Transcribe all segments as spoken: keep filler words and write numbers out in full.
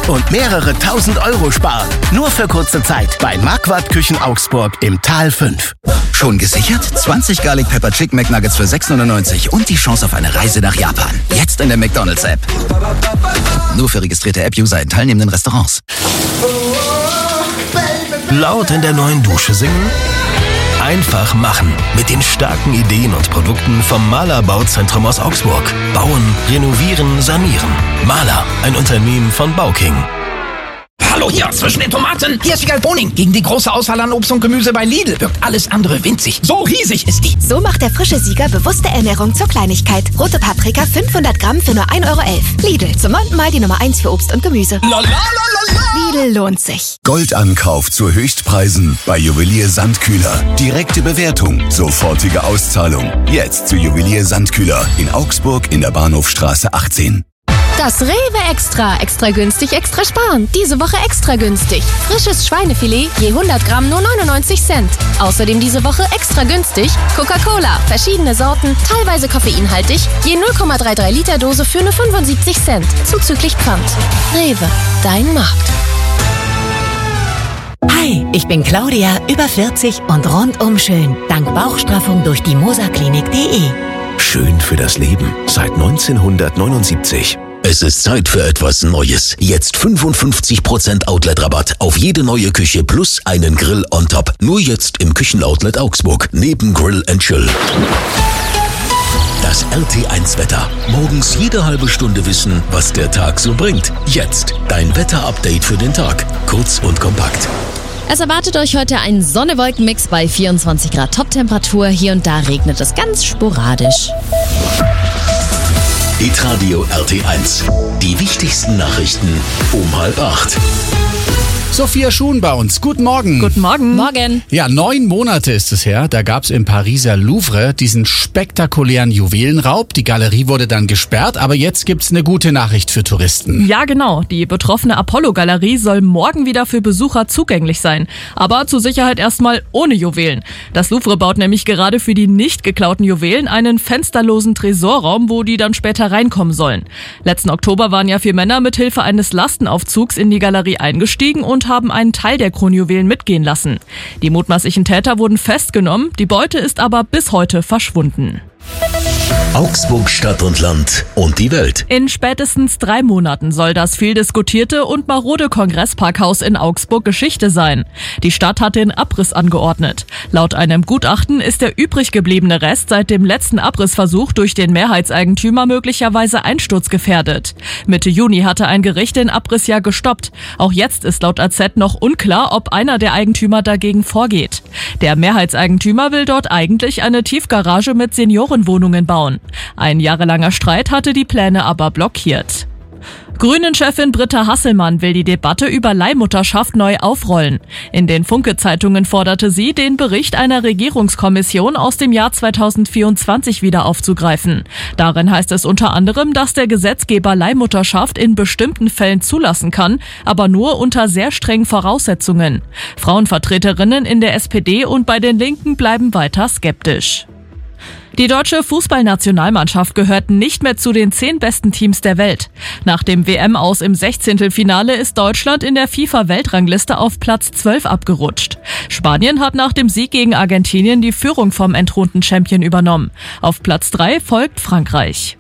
und mehrere tausend Euro sparen. Nur für kurze Zeit bei Marquardt Küchen Augsburg im Tal fünf. Schon gesichert? zwanzig Garlic Pepper Chicken McNuggets für sechs neunundneunzig und die Chance auf eine Reise nach Japan. Jetzt in der McDonald's-App. Nur für registrierte App-User in teilnehmenden Restaurants. Laut in der neuen Dusche singen? Einfach machen. Mit den starken Ideen und Produkten vom Mahler Bauzentrum aus Augsburg. Bauen, renovieren, sanieren. Mahler, ein Unternehmen von Bauking. Hallo hier, zwischen den Tomaten. Hier ist Vigal Boning. Gegen die große Auswahl an Obst und Gemüse bei Lidl wirkt alles andere winzig. So riesig ist die. So macht der frische Sieger bewusste Ernährung zur Kleinigkeit. Rote Paprika fünfhundert Gramm für nur ein Euro elf. Lidl, zum neunten Mal die Nummer eins für Obst und Gemüse. La, la, la, la, la. Lidl lohnt sich. Goldankauf zu Höchstpreisen bei Juwelier Sandkühler. Direkte Bewertung, sofortige Auszahlung. Jetzt zu Juwelier Sandkühler in Augsburg in der Bahnhofstraße achtzehn. Das Rewe Extra. Extra günstig, extra sparen. Diese Woche extra günstig. Frisches Schweinefilet, je hundert Gramm nur neunundneunzig Cent. Außerdem diese Woche extra günstig Coca-Cola. Verschiedene Sorten, teilweise koffeinhaltig, je null Komma dreiunddreißig Liter Dose für nur fünfundsiebzig Cent. Zuzüglich Pfand. Rewe, dein Markt. Hi, ich bin Claudia, über vierzig und rundum schön. Dank Bauchstraffung durch die moserklinik punkt de. Schön für das Leben seit neunzehnhundertneunundsiebzig. Es ist Zeit für etwas Neues. Jetzt fünfundfünfzig Prozent Outlet-Rabatt auf jede neue Küche plus einen Grill on top. Nur jetzt im Küchenoutlet Augsburg, neben Grill and Chill. Das R T eins Wetter. Morgens jede halbe Stunde wissen, was der Tag so bringt. Jetzt dein Wetter-Update für den Tag. Kurz und kompakt. Es erwartet euch heute ein Sonne-Wolken-Mix bei vierundzwanzig Grad Toptemperatur. Hier und da regnet es ganz sporadisch. Hitradio R T eins. Die wichtigsten Nachrichten um halb acht. Sophia Schuhn bei uns. Guten Morgen. Guten Morgen. Morgen. Ja, neun Monate ist es her. Da gab es im Pariser Louvre diesen spektakulären Juwelenraub. Die Galerie wurde dann gesperrt, aber jetzt gibt's eine gute Nachricht für Touristen. Ja, genau. Die betroffene Apollo-Galerie soll morgen wieder für Besucher zugänglich sein. Aber zur Sicherheit erstmal ohne Juwelen. Das Louvre baut nämlich gerade für die nicht geklauten Juwelen einen fensterlosen Tresorraum, wo die dann später reinkommen sollen. Letzten Oktober waren ja vier Männer mit Hilfe eines Lastenaufzugs in die Galerie eingestiegen und haben einen Teil der Kronjuwelen mitgehen lassen. Die mutmaßlichen Täter wurden festgenommen, die Beute ist aber bis heute verschwunden. Augsburg, Stadt und Land und die Welt. In spätestens drei Monaten soll das viel diskutierte und marode Kongressparkhaus in Augsburg Geschichte sein. Die Stadt hat den Abriss angeordnet. Laut einem Gutachten ist der übrig gebliebene Rest seit dem letzten Abrissversuch durch den Mehrheitseigentümer möglicherweise einsturzgefährdet. Mitte Juni hatte ein Gericht den Abriss ja gestoppt. Auch jetzt ist laut A Z noch unklar, ob einer der Eigentümer dagegen vorgeht. Der Mehrheitseigentümer will dort eigentlich eine Tiefgarage mit Seniorenwohnungen bauen. Ein jahrelanger Streit hatte die Pläne aber blockiert. Grünen-Chefin Britta Hasselmann will die Debatte über Leihmutterschaft neu aufrollen. In den Funke-Zeitungen forderte sie, den Bericht einer Regierungskommission aus dem Jahr zweitausendvierundzwanzig wieder aufzugreifen. Darin heißt es unter anderem, dass der Gesetzgeber Leihmutterschaft in bestimmten Fällen zulassen kann, aber nur unter sehr strengen Voraussetzungen. Frauenvertreterinnen in der S P D und bei den Linken bleiben weiter skeptisch. Die deutsche Fußballnationalmannschaft gehört nicht mehr zu den zehn besten Teams der Welt. Nach dem W M-Aus im Sechzehntelfinale ist Deutschland in der FIFA-Weltrangliste auf Platz zwölf abgerutscht. Spanien hat nach dem Sieg gegen Argentinien die Führung vom entthronten Champion übernommen. Auf Platz drei folgt Frankreich.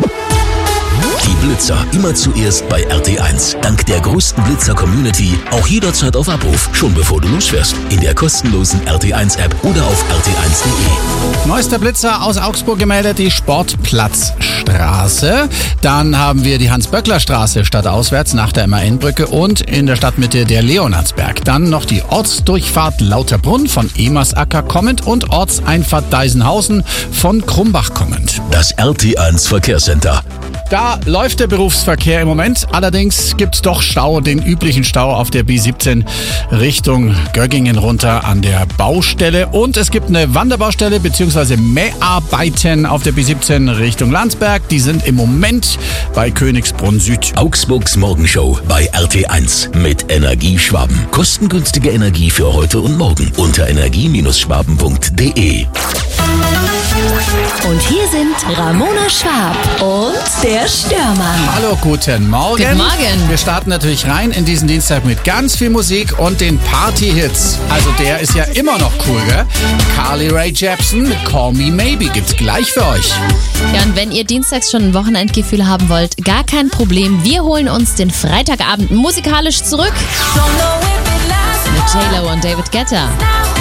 Die Blitzer immer zuerst bei R T eins. Dank der größten Blitzer-Community auch jederzeit auf Abruf, schon bevor du losfährst. In der kostenlosen R T eins App oder auf r t eins punkt de. Neuester Blitzer aus Augsburg gemeldet, die Sportplatzstraße. Dann haben wir die Hans-Böckler-Straße stadtauswärts nach der M A N-Brücke und in der Stadtmitte der Leonhardsberg. Dann noch die Ortsdurchfahrt Lauterbrunn von Emersacker kommend und Ortseinfahrt Deisenhausen von Krumbach kommend. Das R T eins Verkehrscenter. Da läuft der Berufsverkehr im Moment. Allerdings gibt's doch Stau, den üblichen Stau auf der B siebzehn Richtung Göggingen runter an der Baustelle. Und es gibt eine Wanderbaustelle bzw. Mäharbeiten auf der B siebzehn Richtung Landsberg. Die sind im Moment bei Königsbrunn Süd. Augsburgs Morgenshow bei R T eins mit Energie Schwaben. Kostengünstige Energie für heute und morgen unter energie Bindestrich schwaben punkt de. Und hier sind Ramona Schwab und der Störmann. Hallo, guten Morgen. Guten Morgen. Wir starten natürlich rein in diesen Dienstag mit ganz viel Musik und den Party-Hits. Also der ist ja immer noch cool, gell? Carly Rae Jepsen mit Call Me Maybe gibt's gleich für euch. Ja, und wenn ihr dienstags schon ein Wochenendgefühl haben wollt, gar kein Problem. Wir holen uns den Freitagabend musikalisch zurück mit J Lo und David Guetta.